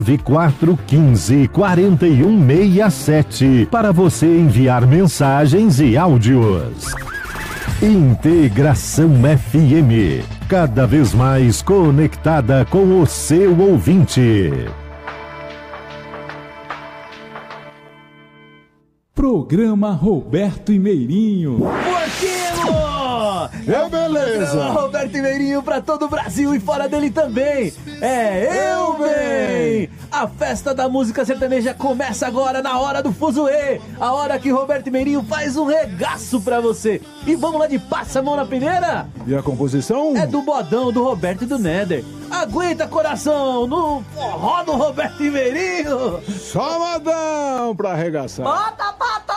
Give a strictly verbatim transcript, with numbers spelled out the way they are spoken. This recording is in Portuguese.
quatro um cinco, quatro um seis sete para você enviar mensagens e áudios. Integração F M, cada vez mais conectada com o seu ouvinte. Programa Roberto e Meirinho. Porquilo! É beleza! Programa Roberto e Meirinho pra todo o Brasil e fora dele também. É Eu Bem! A festa da música sertaneja começa agora na hora do fuzuê. A hora que Roberto e Meirinho faz um regaço pra você. E vamos lá de Passa a Mão na Peneira? E a composição? É do Bodão, do Roberto e do Néder. Aguenta, coração, no forró do Roberto e Meirinho. Só modão pra arregaçar. Bota, bota!